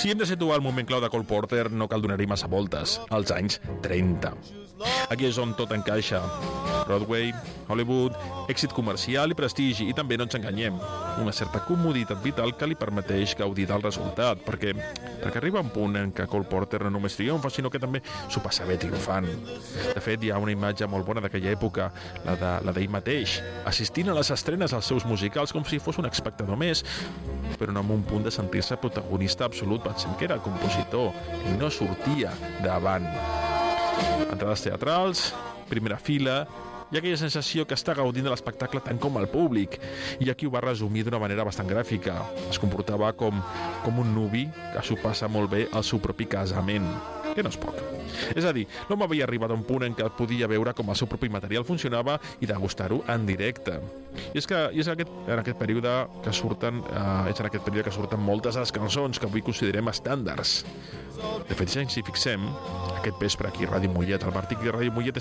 Si hem de situar el moment clau de Cole Porter, no cal donar-hi massa voltes, als anys 30. Aquí és on tot encaixa. Broadway, Hollywood, èxit comercial i prestigi, i també no ens enganyem, una certa comoditat vital que li permeteix gaudir del resultat, perquè arriba un punt en què Cole Porter no només triomfa, sinó que també s'ho passa bé triomfant. De fet, hi ha una imatge molt bona d'aquella època, la d'ell mateix, assistint a les estrenes als seus musicals com si fos un espectador més, però no amb un punt de sentir-se protagonista absolut. Pensem que era el compositor i no sortia davant. Entrades teatrals, primera fila, i aquella sensació que està gaudint de l'espectacle tant com el públic. I aquí ho va resumir d'una manera bastant gràfica. Es comportava com un nuvi que s'ho passa molt bé al seu propi casament, que no és poc. És a dir, l'home havia arribat a un punt en què podia veure com el seu propi material funcionava i degustar-ho en directe. I és en aquest període que surten moltes de les cançons que avui considerem estàndards. De fet, si ens hi fixem, aquest vespre aquí a Ràdio Mollet, al Martí i Ràdio Mollet,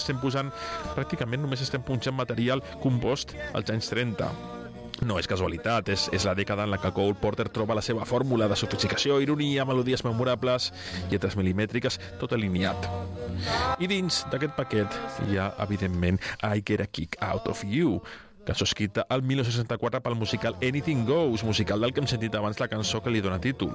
només estem punxant material compost als anys 30. No és casualitat, és la dècada en la que Cole Porter troba la seva fórmula de sofisticació, ironia, melodies memorables, lletres milimètriques, tot alineat. I dins d'aquest paquet hi ha, evidentment, I Get a Kick Out of You, cançó escrita al 1964 pel musical Anything Goes, musical del que hem sentit abans la cançó que li dona títol.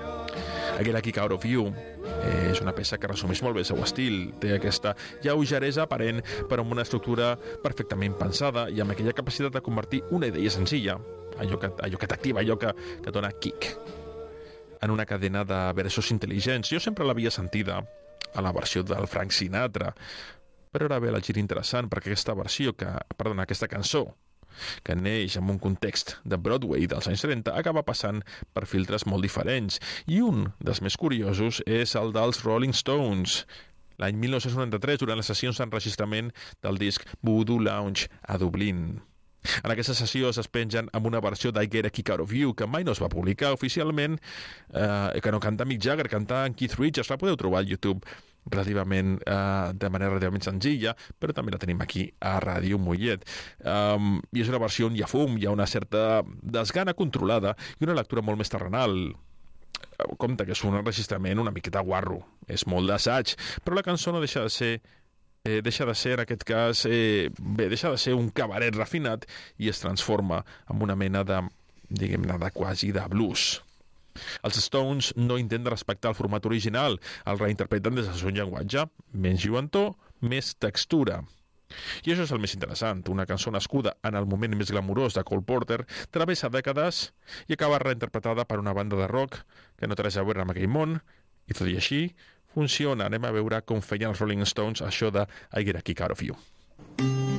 I Get a Kick Out of You és una peça que resumeix molt bé el seu estil. Té aquesta lleugeresa aparent, però amb una estructura perfectament pensada i amb aquella capacitat de convertir una idea senzilla, allò que t'activa, allò que dona kick, en una cadena de versos intel·ligents. Jo sempre l'havia sentida a la versió del Frank Sinatra, però ara ve el gir interessant, perquè aquesta cançó, que neix en un context de Broadway dels anys 30, acaba passant per filtres molt diferents, i un dels més curiosos és el dels Rolling Stones, l'any 1993, durant les sessions d'enregistrament del disc Voodoo Lounge a Dublín. En aquesta sessió es pengen amb una versió d'I Get a Kick Out of You, que mai no es va publicar oficialment, que no canta Mick Jagger, canta en Keith Richards. La podeu trobar al YouTube de manera relativament senzilla, però també la tenim aquí a Ràdio Mollet. I és una versió on hi ha fum, hi ha una certa desgana controlada i una lectura molt més terrenal. Compte que és un enregistrament una miqueta guarro, és molt d'assaig, però la cançó no deixa de ser en aquest cas deixa de ser un cabaret refinat i es transforma en una mena de quasi de blues. Els Stones no intenten respectar el format original, el reinterpreten des del seu llenguatge, menys lluentor, més textura. I això és el més interessant. Una cançó nascuda en el moment més glamurós de Cole Porter travessa dècades i acaba reinterpretada per una banda de rock que no té res a veure amb aquell món, i tot i així funciona. Anem a veure com feien els Rolling Stones això de I Get a Kick Out of You.